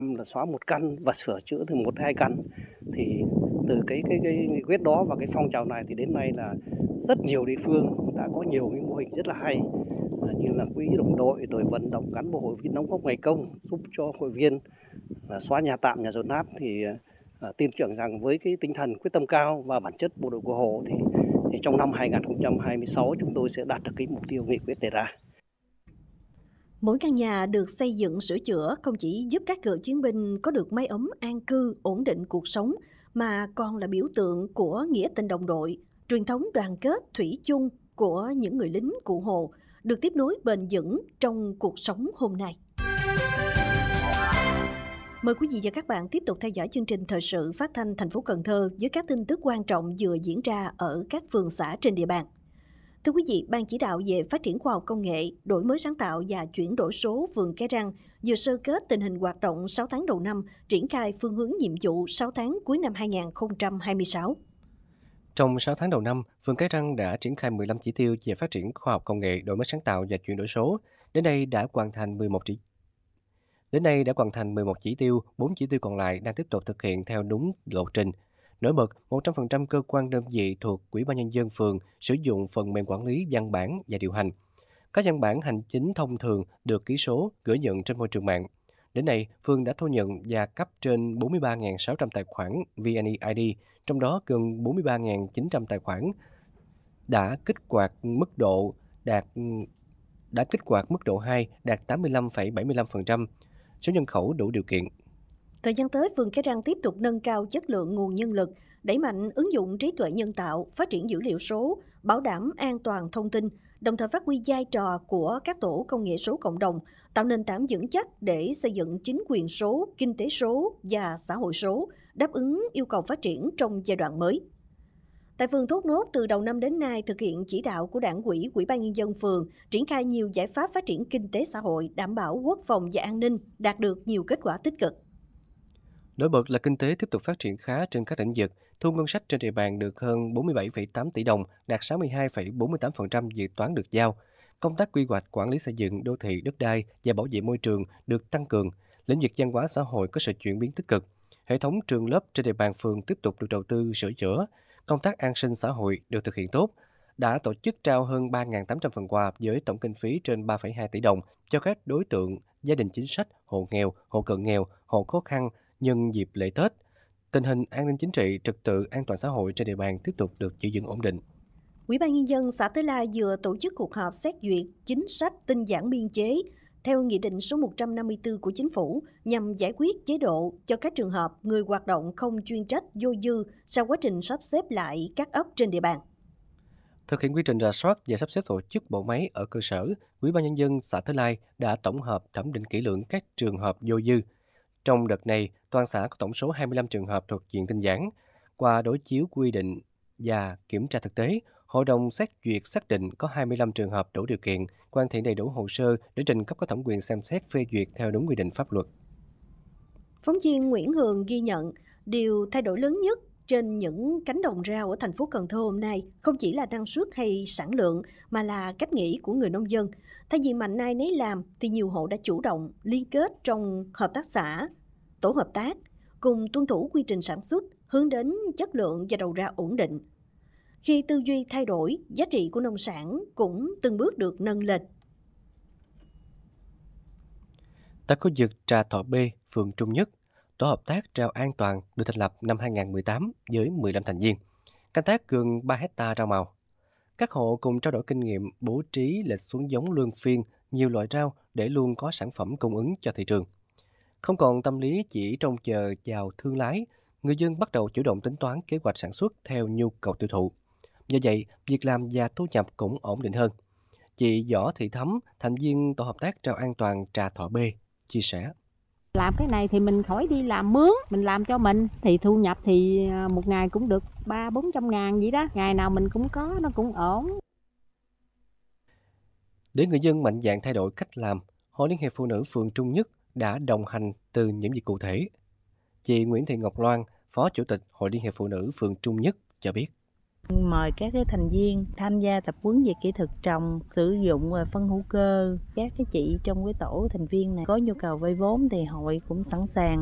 là xóa một căn và sửa chữa từ một 2 căn. Thì từ cái nghị quyết đó và cái phong trào này thì đến nay là rất nhiều địa phương đã có nhiều cái mô hình rất là hay, như là quỹ đồng đội, rồi vận động cán bộ hội viên đóng góp ngày công, giúp cho hội viên là xóa nhà tạm, nhà dột nát. Thì tin tưởng rằng với cái tinh thần quyết tâm cao và bản chất bộ đội Cụ Hồ thì trong năm 2026 chúng tôi sẽ đạt được cái mục tiêu nghị quyết đề ra. Mỗi căn nhà được xây dựng sửa chữa không chỉ giúp các cựu chiến binh có được mái ấm an cư, ổn định cuộc sống, mà còn là biểu tượng của nghĩa tình đồng đội, truyền thống đoàn kết thủy chung của những người lính Cụ Hồ, được tiếp nối bền vững trong cuộc sống hôm nay. Mời quý vị và các bạn tiếp tục theo dõi chương trình thời sự phát thanh thành phố Cần Thơ với các tin tức quan trọng vừa diễn ra ở các phường xã trên địa bàn. Thưa quý vị, Ban chỉ đạo về phát triển khoa học công nghệ, đổi mới sáng tạo và chuyển đổi số phường Cái Răng vừa sơ kết tình hình hoạt động 6 tháng đầu năm, triển khai phương hướng nhiệm vụ 6 tháng cuối năm 2026. Trong 6 tháng đầu năm, phường Cái Răng đã triển khai 15 chỉ tiêu về phát triển khoa học công nghệ, đổi mới sáng tạo và chuyển đổi số. Đến nay đã hoàn thành 11 chỉ tiêu, 4 chỉ tiêu còn lại đang tiếp tục thực hiện theo đúng lộ trình. Nổi bật, 100% cơ quan đơn vị thuộc Ủy ban Nhân dân phường sử dụng phần mềm quản lý văn bản và điều hành. Các văn bản hành chính thông thường được ký số, gửi nhận trên môi trường mạng. Đến nay, phường đã thu nhận và cấp trên 43.600 tài khoản VNeID, trong đó gần 43.900 tài khoản đã kích hoạt mức độ đã kích hoạt mức độ 2 đạt 85,75%, số nhân khẩu đủ điều kiện. Thời gian tới, phường Cái Răng tiếp tục nâng cao chất lượng nguồn nhân lực, đẩy mạnh ứng dụng trí tuệ nhân tạo, phát triển dữ liệu số, bảo đảm an toàn thông tin, đồng thời phát huy vai trò của các tổ công nghệ số cộng đồng, tạo nền tảng vững chắc để xây dựng chính quyền số, kinh tế số và xã hội số, đáp ứng yêu cầu phát triển trong giai đoạn mới. Tại phường Thốt Nốt, từ đầu năm đến nay thực hiện chỉ đạo của Đảng ủy, Ủy ban Nhân dân phường, triển khai nhiều giải pháp phát triển kinh tế xã hội, đảm bảo quốc phòng và an ninh, đạt được nhiều kết quả tích cực. Nổi bật là kinh tế tiếp tục phát triển khá trên các lĩnh vực, thu ngân sách trên địa bàn được hơn 47,8 tỷ đồng, đạt 62,48% dự toán được giao. Công tác quy hoạch, quản lý xây dựng, đô thị, đất đai và bảo vệ môi trường được tăng cường. Lĩnh vực văn hóa xã hội có sự chuyển biến tích cực. Hệ thống trường lớp trên địa bàn phường tiếp tục được đầu tư sửa chữa. Công tác an sinh xã hội được thực hiện tốt. Đã tổ chức trao hơn 3.800 phần quà với tổng kinh phí trên 3,2 tỷ đồng cho các đối tượng gia đình chính sách, hộ nghèo, hộ cận nghèo, hộ khó khăn nhân dịp lễ Tết. Tình hình an ninh chính trị, trật tự, an toàn xã hội trên địa bàn tiếp tục được giữ vững ổn định. Ủy ban Nhân dân xã Tới La vừa tổ chức cuộc họp xét duyệt chính sách tinh giản biên chế theo Nghị định số 154 của Chính phủ nhằm giải quyết chế độ cho các trường hợp người hoạt động không chuyên trách vô dư sau quá trình sắp xếp lại các ấp trên địa bàn. Thực hiện quy trình rà soát và sắp xếp tổ chức bộ máy ở cơ sở, Ủy ban Nhân dân xã Thới Lai đã tổng hợp thẩm định kỹ lưỡng các trường hợp vô dư. Trong đợt này, toàn xã có tổng số 25 trường hợp thuộc diện tinh giản. Qua đối chiếu quy định và kiểm tra thực tế, Hội đồng xét duyệt xác định có 25 trường hợp đủ điều kiện, hoàn thiện đầy đủ hồ sơ để trình cấp có thẩm quyền xem xét phê duyệt theo đúng quy định pháp luật. Phóng viên Nguyễn Hường ghi nhận, điều thay đổi lớn nhất trên những cánh đồng rau ở thành phố Cần Thơ hôm nay không chỉ là năng suất hay sản lượng mà là cách nghĩ của người nông dân. Thay vì mạnh ai nấy làm thì nhiều hộ đã chủ động liên kết trong hợp tác xã, tổ hợp tác, cùng tuân thủ quy trình sản xuất, hướng đến chất lượng và đầu ra ổn định. Khi tư duy thay đổi, giá trị của nông sản cũng từng bước được nâng lên. Tại khu vực Trà Thọ B, phường Trung Nhất, tổ hợp tác rau an toàn được thành lập năm 2018 với 15 thành viên, canh tác gần 3 hectare rau màu. Các hộ cùng trao đổi kinh nghiệm bố trí lịch xuống giống luân phiên nhiều loại rau để luôn có sản phẩm cung ứng cho thị trường. Không còn tâm lý chỉ trông chờ vào thương lái, người dân bắt đầu chủ động tính toán kế hoạch sản xuất theo nhu cầu tiêu thụ. Do vậy, việc làm và thu nhập cũng ổn định hơn. Chị Võ Thị Thắm, thành viên tổ hợp tác rau an toàn Trà Thọ B, chia sẻ. Làm cái này thì mình khỏi đi làm mướn, mình làm cho mình thì thu nhập thì một ngày cũng được 300-400 ngàn vậy đó. Ngày nào mình cũng có, nó cũng ổn. Để người dân mạnh dạn thay đổi cách làm, Hội Liên hiệp Phụ nữ phường Trung Nhất đã đồng hành từ những việc cụ thể. Chị Nguyễn Thị Ngọc Loan, Phó Chủ tịch Hội Liên hiệp Phụ nữ phường Trung Nhất cho biết. Mời các cái thành viên tham gia tập huấn về kỹ thuật trồng, sử dụng phân hữu cơ. Các cái chị trong cái tổ thành viên này có nhu cầu vay vốn thì hội cũng sẵn sàng